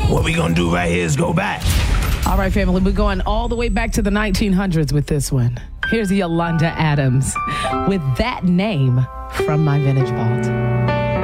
what we gonna do right here is go back. All right, family, we're going all the way back to the 1900s with this one. Here's Yolanda Adams with That Name from My Vintage Vault.